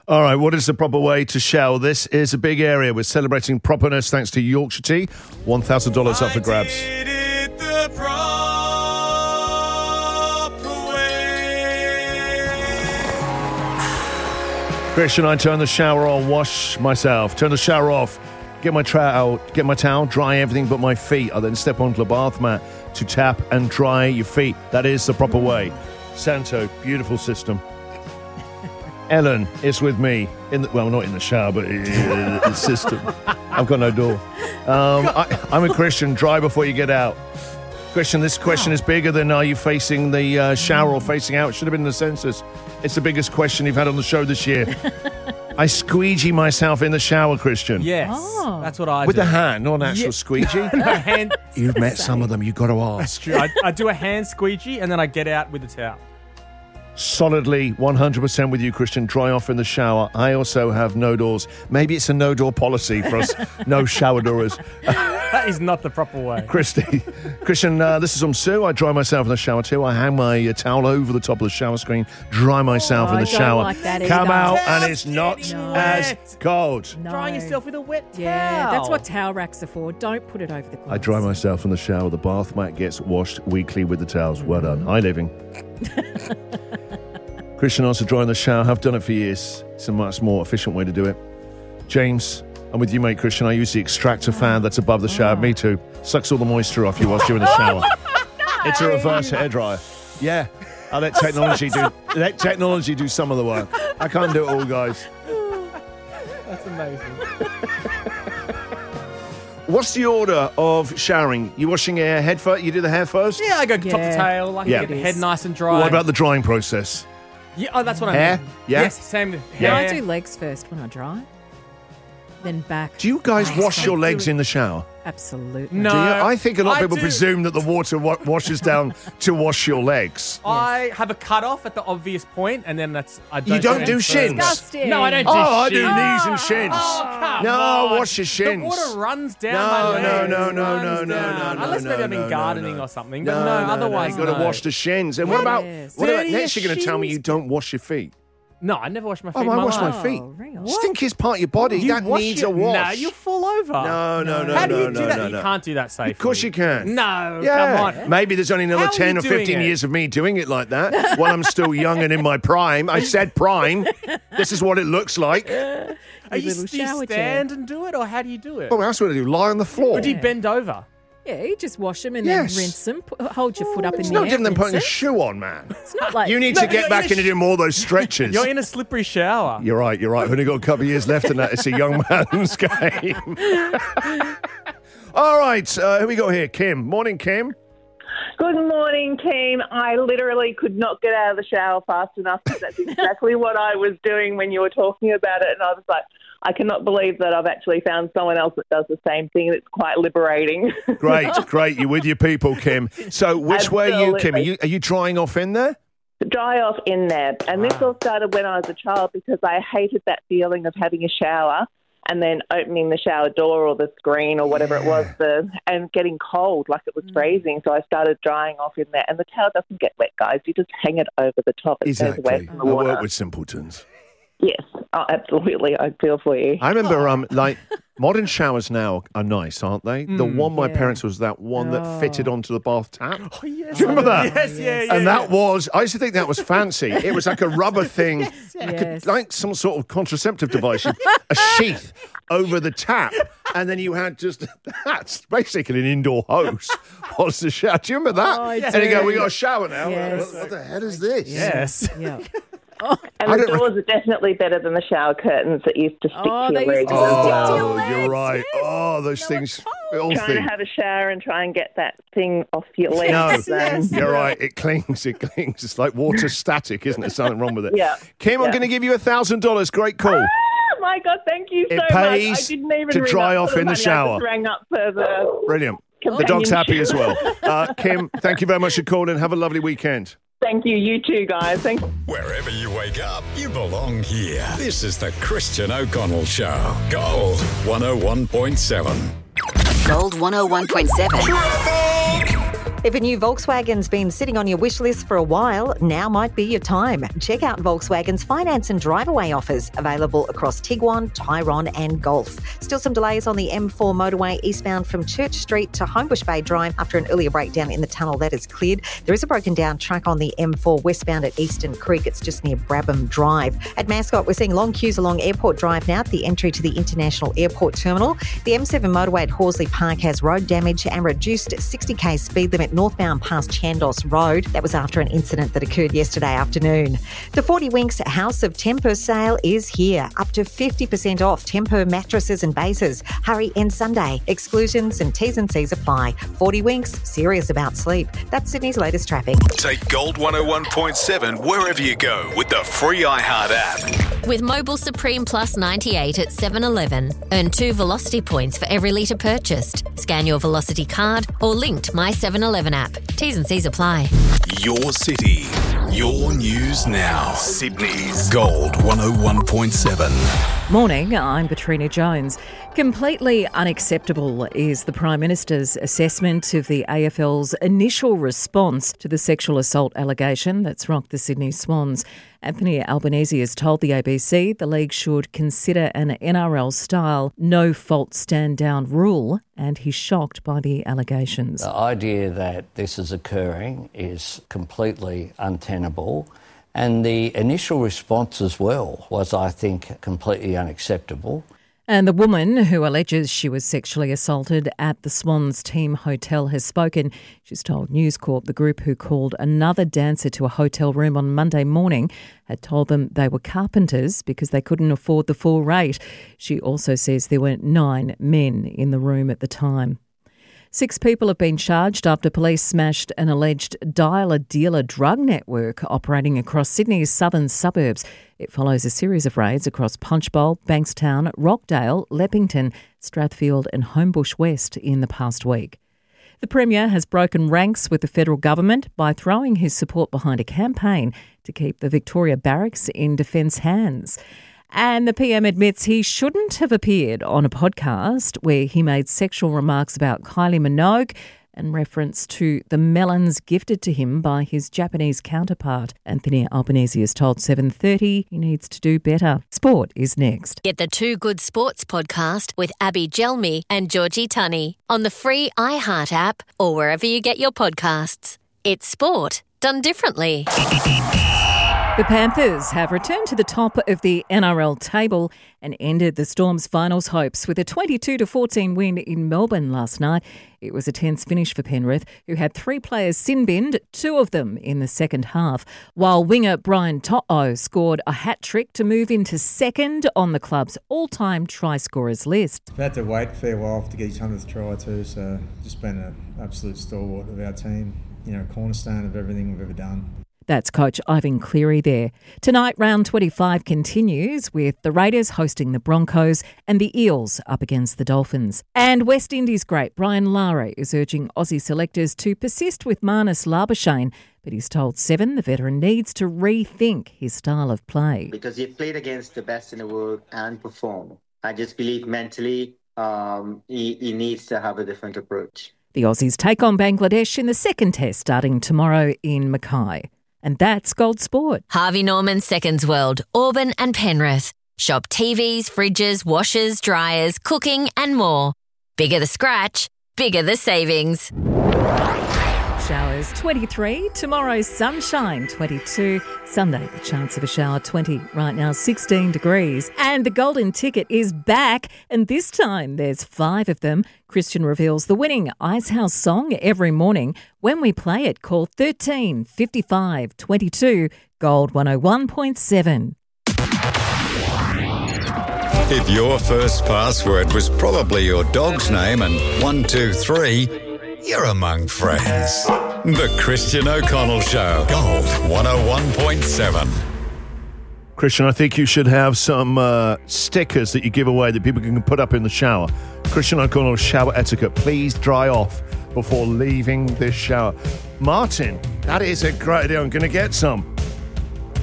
All right, what is the proper way to shower? This is a big area. We're celebrating properness thanks to Yorkshire Tea. $1,000 up for grabs. Did it the proper way. Christian, I turn the shower on, wash myself, turn the shower off, get my towel, dry everything but my feet. I then step onto the bath mat to tap and dry your feet. That is the proper way. Santo, beautiful system. Ellen is with me not in the shower, but in the system. I've got no door. I'm a Christian. Dry before you get out. Christian, this question is bigger than are you facing the shower or facing out? It should have been the census. It's the biggest question you've had on the show this year. I squeegee myself in the shower, Christian. Yes, that's what I do. With the hand, not an actual squeegee. No, hand. You've met some of them. You've got to ask. True. I do a hand squeegee and then I get out with the towel. Solidly 100% with you, Christian. Dry off in the shower. I also have no doors. Maybe it's a no-door policy for us. No shower doors. That is not the proper way. Christian, this is Sue. I dry myself in the shower too. I hang my towel over the top of the shower screen, dry myself in the shower. Like that Come either. out and it's not as cold. No. Drying yourself with a wet towel. Yeah, that's what towel racks are for. Don't put it over the clothes. I dry myself in the shower. The bath mat gets washed weekly with the towels. Well done. Hi, living. Christian also dry in the shower. I've done it for years. It's a much more efficient way to do it. James, I'm with you, mate, Christian. I use the extractor fan that's above the shower. Me too. Sucks all the moisture off you whilst you're in the shower. It's a reverse hairdryer. Yeah. I'll let technology do some of the work. I can't do it all, guys. That's amazing. What's the order of showering? You washing your head first? You do the hair first? Yeah, I go top to tail. I get the head nice and dry. What about the drying process? Yeah, that's what I Hair? mean. Yeah? Yes, same. Yeah, Hair. I do legs first when I dry, then back. Do you guys wash your legs in the shower? Absolutely. No. Do you? I think a lot of people do. presume that the water washes down to wash your legs. I have a cut off at the obvious point, and then I don't. You don't do it shins? further. Disgusting. No, I don't do Oh, shins. I do knees and shins. Oh, come No, on. wash your shins. The water runs down No, my no, legs. no, It no, runs no, down. no, Unless maybe I've been gardening or something, but no, otherwise You've got to no. wash the shins. And what about Yes. Dirty next? You're going to tell me shins. you don't wash your feet? No, I never wash my feet. Oh, in I my wash my life. feet. really? Stinkiest part of your body. You that wash needs it? a wash. No, you fall over. No. How do you no, do that? no, You no. can't do that safely. Of course you can. No, Yeah. come on. Maybe there's only another How are 10 you or doing 15 it? years of me doing it like that while I'm still young and in my prime. I said prime. This is what it looks like. Are you, little do you shower stand and do it, or how do you do it? Oh, what else would I do? Lie on the floor? Or do you bend over? Yeah, you just wash them and Yes. then rinse them. Hold your foot up in It's the no air. different than putting a rinse it. shoe on, man. It's not like You need to get back into doing more of those stretches. You're in a slippery shower. You're right. We've only got a couple of years left in that. It's a young man's game. All right, who we got here? Kim. Morning, Kim. Good morning, team. I literally could not get out of the shower fast enough because that's exactly what I was doing when you were talking about it. And I was like, I cannot believe that I've actually found someone else that does the same thing. It's quite liberating. Great. You're with your people, Kim. So which way are you, Kim? Are you drying off in there? Dry off in there. And this all started when I was a child because I hated that feeling of having a shower and then opening the shower door or the screen or whatever it was and getting cold like it was freezing. So I started drying off in there. And the towel doesn't get wet, guys. You just hang it over the top. It stays away Exactly. from I the water. work with simpletons. Yes, absolutely. I feel for you. I remember, modern showers now are nice, aren't they? The one my parents was that one that fitted onto the bath tap. Oh, yes. Do you remember that? Yes, yeah. And that was, I used to think that was fancy. It was like a rubber thing, Yes. like some sort of contraceptive device, a sheath over the tap. And then you had just, that's basically an indoor hose. What's the shower? Do you remember that? Oh, I And you do. go, we got a shower now. Yes. What the hell is this? Yes. Yeah. And the doors are definitely better than the shower curtains that used to stick to they your used legs. to as stick well. to your Oh, legs, you're right. yes. Oh, those things Trying filthy. to have a shower and try and get that thing off your legs. No, you're right. It clings. It's like water static, isn't it? Something wrong with it. Yeah. Kim, I'm Yeah. going to give you $1,000. Great call. Oh my God, thank you so It much. pays I didn't even to ring dry up off for the in the money. I shower. just rang up for the Brilliant. The dog's happy as well. companionship. Kim, thank you very much for calling. Have a lovely weekend. Thank you. You too, guys. Thank you. Wherever you wake up, you belong here. This is the Christian O'Connell Show. Gold 101.7. Gold 101.7. If a new Volkswagen's been sitting on your wish list for a while, now might be your time. Check out Volkswagen's finance and drive-away offers, available across Tiguan, Tyrone and Golf. Still some delays on the M4 motorway eastbound from Church Street to Homebush Bay Drive after an earlier breakdown in the tunnel that is cleared. There is a broken down track on the M4 westbound at Eastern Creek. It's just near Brabham Drive. At Mascot, we're seeing long queues along Airport Drive now at the entry to the International Airport Terminal. The M7 motorway at Horsley Park has road damage and reduced 60k speed limit northbound past Chandos Road. That was after an incident that occurred yesterday afternoon. The 40 Winks House of Tempur sale is here. Up to 50% off Tempur mattresses and bases. Hurry end Sunday. Exclusions and T's and C's apply. 40 Winks, serious about sleep. That's Sydney's latest traffic. Take Gold 101.7 wherever you go with the free iHeart app. With Mobile Supreme Plus 98 at 7-Eleven, earn 2 Velocity points for every litre purchased. Scan your Velocity card or link to My 7-Eleven app. T's and C's apply. Your city, your news now. Sydney's Gold 101.7. Morning, I'm Katrina Jones. Completely unacceptable is the Prime Minister's assessment of the AFL's initial response to the sexual assault allegation that's rocked the Sydney Swans. Anthony Albanese has told the ABC the league should consider an NRL-style no-fault stand-down rule, and he's shocked by the allegations. The idea that this is occurring is completely untenable. And the initial response as well was, I think, completely unacceptable. And the woman who alleges she was sexually assaulted at the Swans team hotel has spoken. She's told News Corp the group who called another dancer to a hotel room on Monday morning had told them they were carpenters because they couldn't afford the full rate. She also says there were 9 men in the room at the time. 6 people have been charged after police smashed an alleged dealer-dealer drug network operating across Sydney's southern suburbs. It follows a series of raids across Punchbowl, Bankstown, Rockdale, Leppington, Strathfield and Homebush West in the past week. The Premier has broken ranks with the federal government by throwing his support behind a campaign to keep the Victoria Barracks in Defence hands. And the PM admits he shouldn't have appeared on a podcast where he made sexual remarks about Kylie Minogue and reference to the melons gifted to him by his Japanese counterpart. Anthony Albanese has told 7:30 he needs to do better. Sport is next. Get the Too Good Sports podcast with Abby Gelmi and Georgie Tunney on the free iHeart app or wherever you get your podcasts. It's sport done differently. The Panthers have returned to the top of the NRL table and ended the Storm's finals hopes with a 22-14 win in Melbourne last night. It was a tense finish for Penrith, who had 3 players sin-binned, 2 of them in the second half, while winger Brian To'o scored a hat-trick to move into second on the club's all-time try-scorers list. We've had to wait a fair while to get his 100th try too, so just been an absolute stalwart of our team, cornerstone of everything we've ever done. That's coach Ivan Cleary there. Tonight, round 25 continues with the Raiders hosting the Broncos and the Eels up against the Dolphins. And West Indies great Brian Lara is urging Aussie selectors to persist with Marnus Labuschagne, but he's told 7 the veteran needs to rethink his style of play. Because he played against the best in the world and performed. I just believe mentally he needs to have a different approach. The Aussies take on Bangladesh in the second test starting tomorrow in Mackay. And that's Gold Sport. Harvey Norman Seconds World, Auburn and Penrith. Shop TVs, fridges, washers, dryers, cooking and more. Bigger the scratch, bigger the savings. Showers 23, tomorrow sunshine 22, Sunday the chance of a shower 20, right now 16 degrees. And the golden ticket is back, and this time there's 5 of them. Christian reveals the winning Icehouse song every morning. When we play it, call 13 55 22, Gold 101.7. If your first password was probably your dog's name and 123, you're among friends. The Christian O'Connell Show. Gold 101.7. Christian, I think you should have some stickers that you give away that people can put up in the shower. Christian O'Connell shower etiquette. Please dry off before leaving this shower. Martin, that is a great idea. I'm going to get some.